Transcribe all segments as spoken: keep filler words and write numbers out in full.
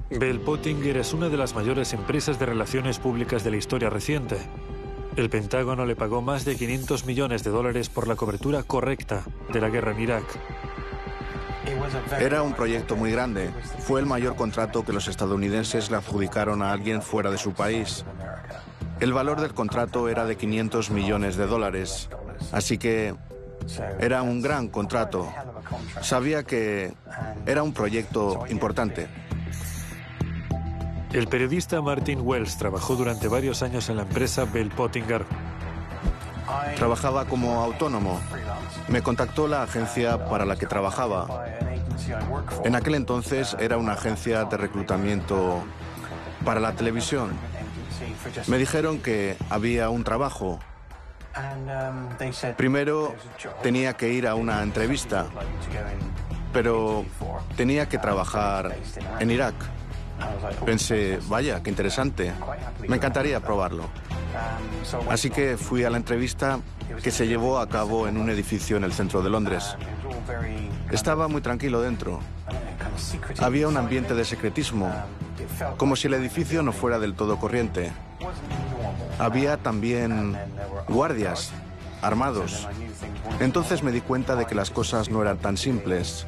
Bell Pottinger es una de las mayores empresas de relaciones públicas de la historia reciente. El Pentágono le pagó más de quinientos millones de dólares por la cobertura correcta de la guerra en Irak. Era un proyecto muy grande. Fue el mayor contrato que los estadounidenses le adjudicaron a alguien fuera de su país. El valor del contrato era de quinientos millones de dólares. Así que era un gran contrato. Sabía que era un proyecto importante. El periodista Martin Wells trabajó durante varios años en la empresa Bell Pottinger. Trabajaba como autónomo. Me contactó la agencia para la que trabajaba. En aquel entonces era una agencia de reclutamiento para la televisión. Me dijeron que había un trabajo. Primero tenía que ir a una entrevista, pero tenía que trabajar en Irak. Pensé, vaya, qué interesante. Me encantaría probarlo. Así que fui a la entrevista, que se llevó a cabo en un edificio en el centro de Londres. Estaba muy tranquilo dentro. Había un ambiente de secretismo, como si el edificio no fuera del todo corriente. Había también guardias armados. Entonces me di cuenta de que las cosas no eran tan simples.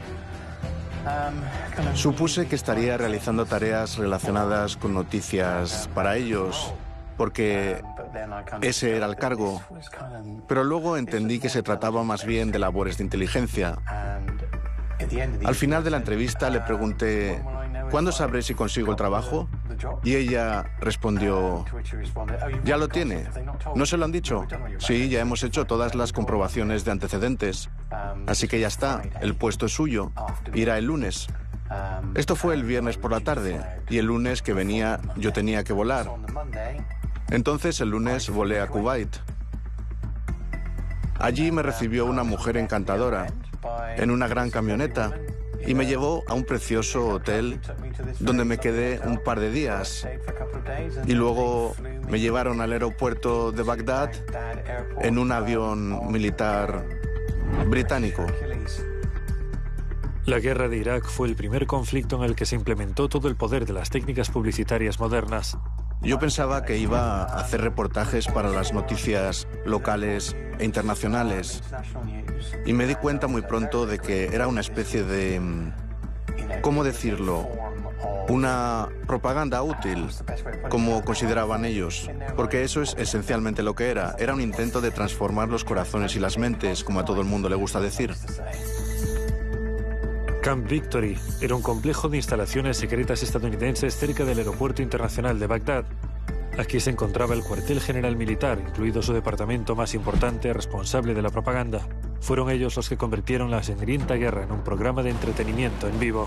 Supuse que estaría realizando tareas relacionadas con noticias para ellos, porque ese era el cargo. Pero luego entendí que se trataba más bien de labores de inteligencia. Al final de la entrevista le pregunté, ¿cuándo sabré si consigo el trabajo? Y ella respondió, ¿ya lo tiene? ¿No se lo han dicho? Sí, ya hemos hecho todas las comprobaciones de antecedentes. Así que ya está, el puesto es suyo. Irá el lunes. Esto fue el viernes por la tarde, y el lunes que venía yo tenía que volar. Entonces el lunes volé a Kuwait. Allí me recibió una mujer encantadora, en una gran camioneta, y me llevó a un precioso hotel donde me quedé un par de días. Y luego me llevaron al aeropuerto de Bagdad en un avión militar británico. La guerra de Irak fue el primer conflicto en el que se implementó todo el poder de las técnicas publicitarias modernas. Yo pensaba que iba a hacer reportajes para las noticias locales e internacionales. Y me di cuenta muy pronto de que era una especie de... ¿cómo decirlo? Una propaganda útil, como consideraban ellos. Porque eso es esencialmente lo que era. Era un intento de transformar los corazones y las mentes, como a todo el mundo le gusta decir. Camp Victory era un complejo de instalaciones secretas estadounidenses cerca del aeropuerto internacional de Bagdad. Aquí se encontraba el cuartel general militar, incluido su departamento más importante, responsable de la propaganda. Fueron ellos los que convirtieron la sangrienta guerra en un programa de entretenimiento en vivo.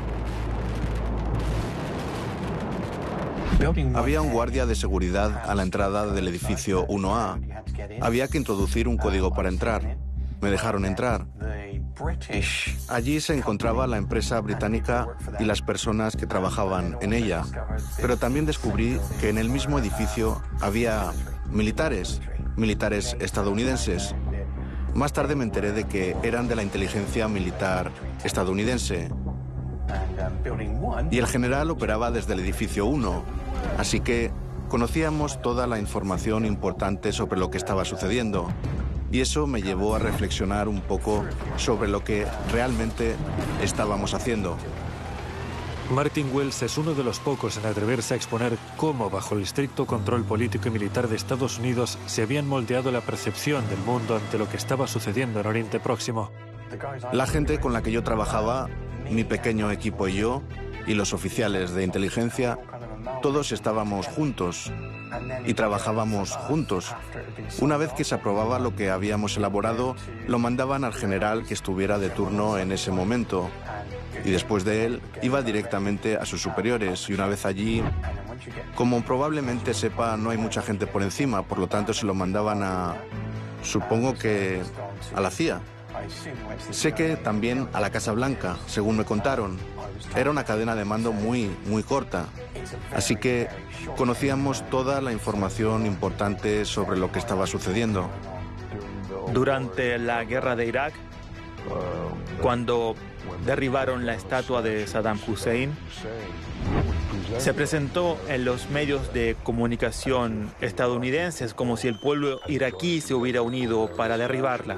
Había un guardia de seguridad a la entrada del edificio uno A. Había que introducir un código para entrar. Me dejaron entrar. Allí se encontraba la empresa británica y las personas que trabajaban en ella. Pero también descubrí que en el mismo edificio había militares, militares estadounidenses. Más tarde me enteré de que eran de la inteligencia militar estadounidense. Y el general operaba desde el edificio uno. Así que conocíamos toda la información importante sobre lo que estaba sucediendo. Y eso me llevó a reflexionar un poco sobre lo que realmente estábamos haciendo. Martin Wells es uno de los pocos en atreverse a exponer cómo, bajo el estricto control político y militar de Estados Unidos, se habían moldeado la percepción del mundo ante lo que estaba sucediendo en Oriente Próximo. La gente con la que yo trabajaba, mi pequeño equipo y yo, y los oficiales de inteligencia, todos estábamos juntos y trabajábamos juntos. Una vez que se aprobaba lo que habíamos elaborado, lo mandaban al general que estuviera de turno en ese momento. Y después de él, iba directamente a sus superiores. Y una vez allí, como probablemente sepa, no hay mucha gente por encima, por lo tanto se lo mandaban a, supongo que, a la C I A. Sé que también a la Casa Blanca, según me contaron. Era una cadena de mando muy, muy corta. Así que conocíamos toda la información importante sobre lo que estaba sucediendo. Durante la guerra de Irak, cuando derribaron la estatua de Saddam Hussein, Se presentó en los medios de comunicación estadounidenses como si el pueblo iraquí se hubiera unido para derribarla.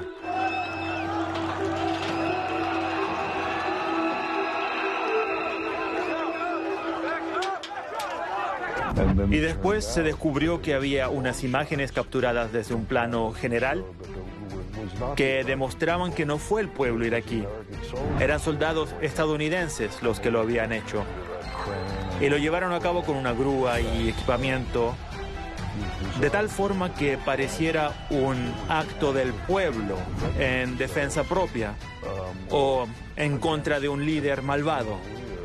Y después se descubrió que había unas imágenes capturadas desde un plano general que demostraban que no fue el pueblo iraquí. Eran soldados estadounidenses los que lo habían hecho. Y lo llevaron a cabo con una grúa y equipamiento, de tal forma que pareciera un acto del pueblo en defensa propia o en contra de un líder malvado.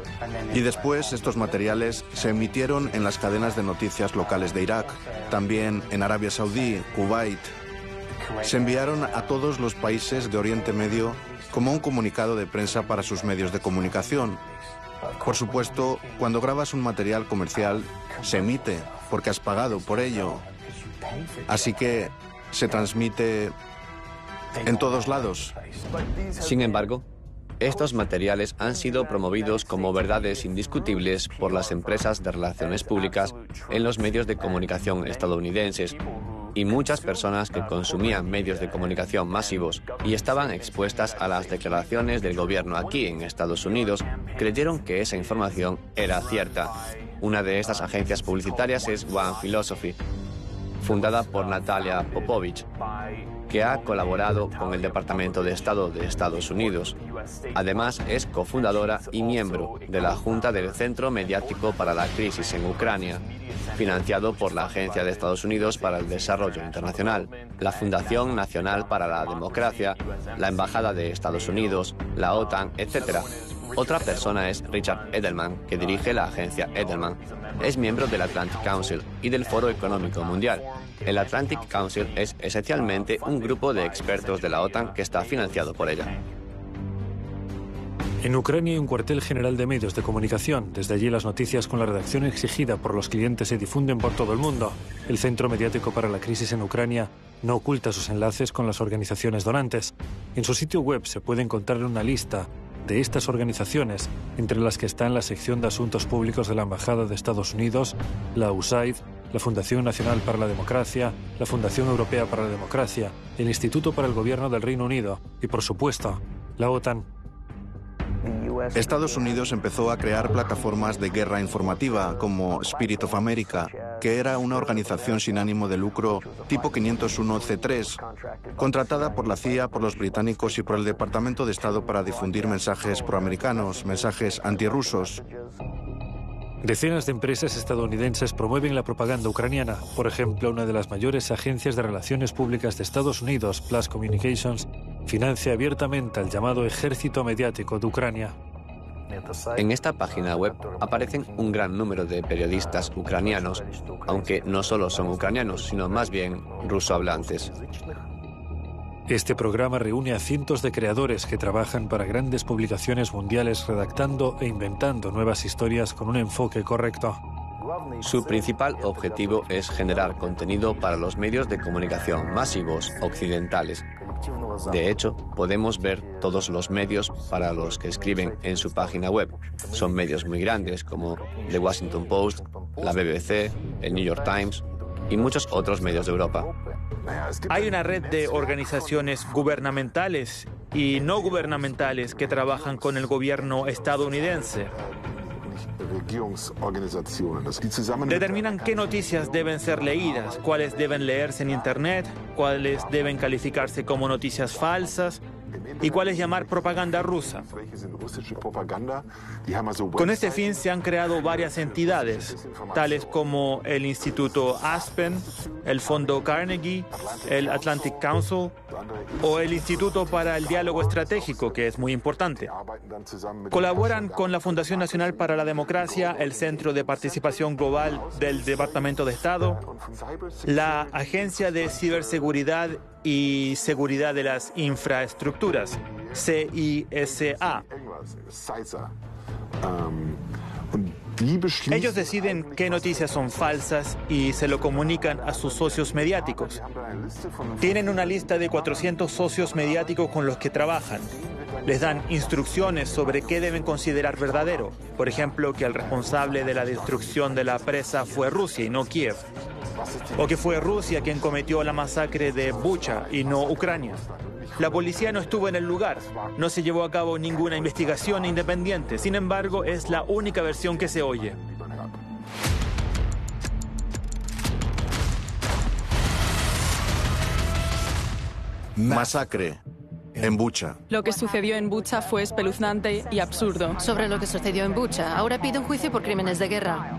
Y después estos materiales se emitieron en las cadenas de noticias locales de Irak, también en Arabia Saudí, Kuwait. Se enviaron a todos los países de Oriente Medio como un comunicado de prensa para sus medios de comunicación. Por supuesto, cuando grabas un material comercial, se emite, porque has pagado por ello. Así que se transmite en todos lados. Sin embargo, estos materiales han sido promovidos como verdades indiscutibles por las empresas de relaciones públicas en los medios de comunicación estadounidenses, y muchas personas que consumían medios de comunicación masivos y estaban expuestas a las declaraciones del gobierno aquí en Estados Unidos creyeron que esa información era cierta. Una de estas agencias publicitarias es One Philosophy, fundada por Natalia Popovich, que ha colaborado con el Departamento de Estado de Estados Unidos. Además, es cofundadora y miembro de la Junta del Centro Mediático para la Crisis en Ucrania, financiado por la Agencia de Estados Unidos para el Desarrollo Internacional, la Fundación Nacional para la Democracia, la Embajada de Estados Unidos, la OTAN, etcétera. Otra persona es Richard Edelman, que dirige la agencia Edelman. Es miembro del Atlantic Council y del Foro Económico Mundial. El Atlantic Council es esencialmente un grupo de expertos de la OTAN que está financiado por ella. En Ucrania hay un cuartel general de medios de comunicación. Desde allí las noticias con la redacción exigida por los clientes se difunden por todo el mundo. El Centro Mediático para la Crisis en Ucrania no oculta sus enlaces con las organizaciones donantes. En su sitio web se puede encontrar una lista de estas organizaciones, entre las que están la sección de Asuntos Públicos de la Embajada de Estados Unidos, la U S A I D, la Fundación Nacional para la Democracia, la Fundación Europea para la Democracia, el Instituto para el Gobierno del Reino Unido y, por supuesto, la OTAN. Estados Unidos empezó a crear plataformas de guerra informativa como Spirit of America, que era una organización sin ánimo de lucro tipo quinientos uno C tres, contratada por la C I A, por los británicos y por el Departamento de Estado para difundir mensajes proamericanos, mensajes antirrusos. Decenas de empresas estadounidenses promueven la propaganda ucraniana. Por ejemplo, una de las mayores agencias de relaciones públicas de Estados Unidos, Plus Communications, financia abiertamente al llamado Ejército Mediático de Ucrania. En esta página web aparecen un gran número de periodistas ucranianos, aunque no solo son ucranianos, sino más bien rusohablantes. Este programa reúne a cientos de creadores que trabajan para grandes publicaciones mundiales redactando e inventando nuevas historias con un enfoque correcto. Su principal objetivo es generar contenido para los medios de comunicación masivos occidentales. De hecho, podemos ver todos los medios para los que escriben en su página web. Son medios muy grandes como The Washington Post, la B B C, el New York Times y muchos otros medios de Europa. Hay una red de organizaciones gubernamentales y no gubernamentales que trabajan con el gobierno estadounidense. Determinan qué noticias deben ser leídas, cuáles deben leerse en Internet, cuáles deben calificarse como noticias falsas y cuáles llamar propaganda rusa. Con este fin se han creado varias entidades, tales como el Instituto Aspen, el Fondo Carnegie, el Atlantic Council o el Instituto para el Diálogo Estratégico, que es muy importante. Colaboran con la Fundación Nacional para la Democracia, el Centro de Participación Global del Departamento de Estado, la Agencia de Ciberseguridad y Seguridad de las Infraestructuras, C I S A. Ellos deciden qué noticias son falsas y se lo comunican a sus socios mediáticos. Tienen una lista de cuatrocientos socios mediáticos con los que trabajan. Les dan instrucciones sobre qué deben considerar verdadero. Por ejemplo, que el responsable de la destrucción de la presa fue Rusia y no Kiev. O que fue Rusia quien cometió la masacre de Bucha y no Ucrania. La policía no estuvo en el lugar, no se llevó a cabo ninguna investigación independiente, sin embargo, es la única versión que se oye. Masacre en Bucha. Lo que sucedió en Bucha fue espeluznante y absurdo. Sobre lo que sucedió en Bucha, ahora pide un juicio por crímenes de guerra.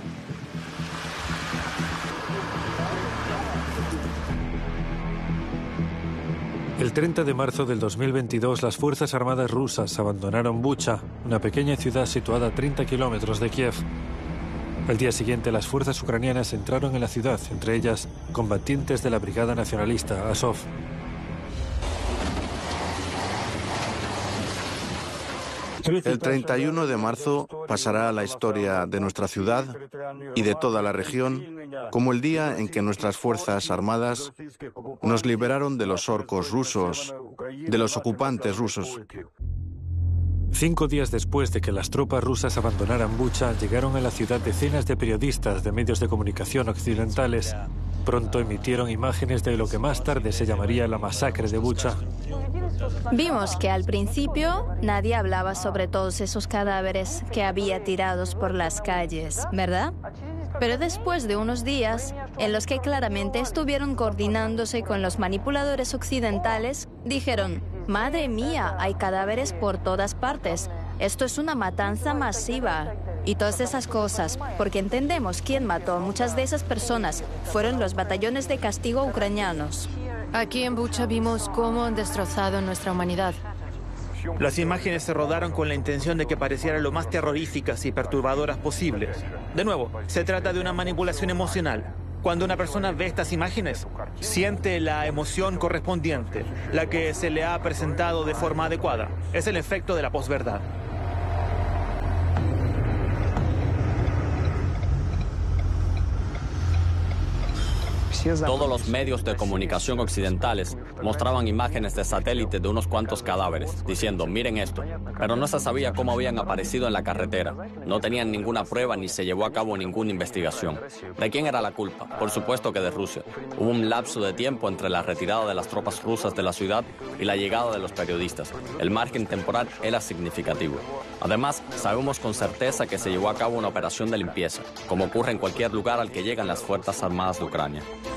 El treinta de marzo del dos mil veintidós, las Fuerzas Armadas rusas abandonaron Bucha, una pequeña ciudad situada a treinta kilómetros de Kiev. Al día siguiente, las fuerzas ucranianas entraron en la ciudad, entre ellas combatientes de la Brigada Nacionalista Azov. El treinta y uno de marzo pasará a la historia de nuestra ciudad y de toda la región como el día en que nuestras Fuerzas Armadas nos liberaron de los orcos rusos, de los ocupantes rusos. Cinco días después de que las tropas rusas abandonaran Bucha, llegaron a la ciudad decenas de periodistas de medios de comunicación occidentales. Pronto emitieron imágenes de lo que más tarde se llamaría la masacre de Bucha. Vimos que al principio nadie hablaba sobre todos esos cadáveres que había tirados por las calles, ¿verdad? Pero después de unos días, en los que claramente estuvieron coordinándose con los manipuladores occidentales, dijeron: «Madre mía, hay cadáveres por todas partes. Esto es una matanza masiva». Y todas esas cosas, porque entendemos quién mató a muchas de esas personas. Fueron los batallones de castigo ucranianos. Aquí en Bucha vimos cómo han destrozado nuestra humanidad. Las imágenes se rodaron con la intención de que parecieran lo más terroríficas y perturbadoras posibles. De nuevo, se trata de una manipulación emocional. Cuando una persona ve estas imágenes, siente la emoción correspondiente, la que se le ha presentado de forma adecuada. Es el efecto de la posverdad. Todos los medios de comunicación occidentales mostraban imágenes de satélite de unos cuantos cadáveres, diciendo, miren esto. Pero no se sabía cómo habían aparecido en la carretera. No tenían ninguna prueba ni se llevó a cabo ninguna investigación. ¿De quién era la culpa? Por supuesto que de Rusia. Hubo un lapso de tiempo entre la retirada de las tropas rusas de la ciudad y la llegada de los periodistas. El margen temporal era significativo. Además, sabemos con certeza que se llevó a cabo una operación de limpieza, como ocurre en cualquier lugar al que llegan las Fuerzas Armadas de Ucrania.